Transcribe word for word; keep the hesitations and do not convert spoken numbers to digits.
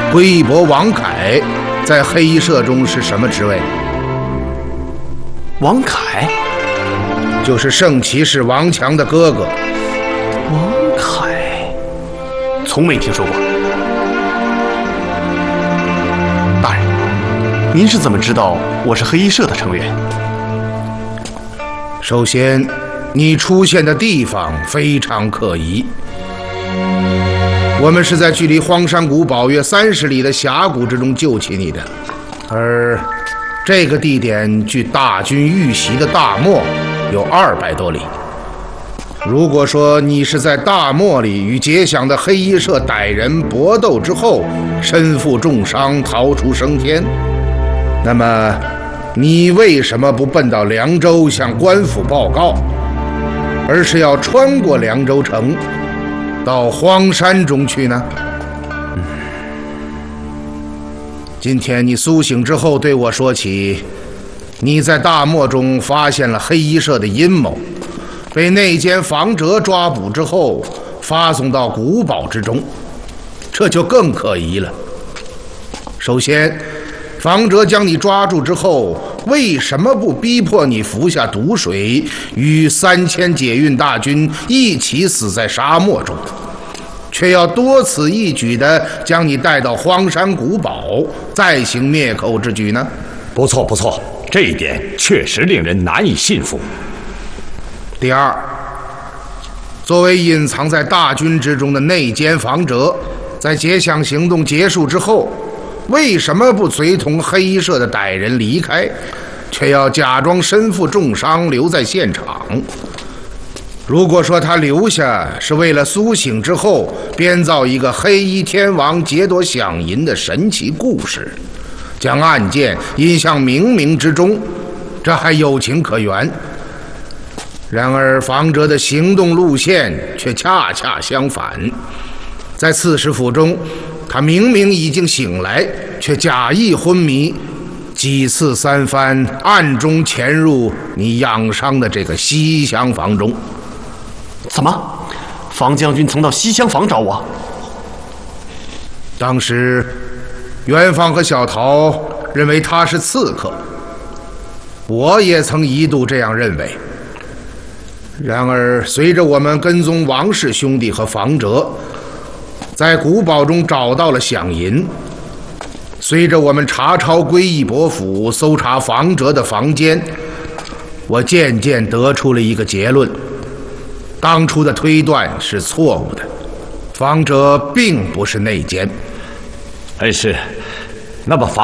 归义伯王凯在黑衣社中是什么职位？ 王凯就是圣骑士王强的哥哥。 王凯，从没听说过。大人，您是怎么知道我是黑衣社的成员？ 首先，你出现的地方非常可疑。我们是在距离荒山谷堡约三十里的峡谷之中救起你的，而这个地点距大军遇袭的大漠有二百多里。如果说你是在大漠里与结响的黑衣社歹人搏斗之后身负重伤逃出升天，那么你为什么不奔到凉州向官府报告，而是要穿过凉州城到荒山中去呢？嗯，今天你苏醒之后对我说起，你在大漠中发现了黑衣社的阴谋，被内奸房哲抓捕之后发送到古堡之中，这就更可疑了。首先，房哲将你抓住之后，为什么不逼迫你服下毒水，与三千解运大军一起死在沙漠中，却要多此一举地将你带到荒山古堡，再行灭口之举呢？ 不错不错，这一点确实令人难以信服。 第二，作为隐藏在大军之中的内奸房哲，在结响行动结束之后，为什么不随同黑衣社的歹人离开，却要假装身负重伤留在现场？如果说他留下是为了苏醒之后编造一个黑衣天王劫夺响银的神奇故事，将案件引向冥冥之中，这还有情可原。然而房哲的行动路线却恰恰相反，在刺史府中，他明明已经醒来，却假意昏迷，几次三番暗中潜入你养伤的这个西厢房中。 怎么，房将军曾到西厢房找我？ 当时元芳和小桃认为他是刺客，我也曾一度这样认为。然而随着我们跟踪王氏兄弟和房哲，在古堡中找到了响银，随着我们查抄归义伯府，搜查房哲的房间，我渐渐得出了一个结论：当初的推断是错误的，房哲并不是内奸。 恩师，那么房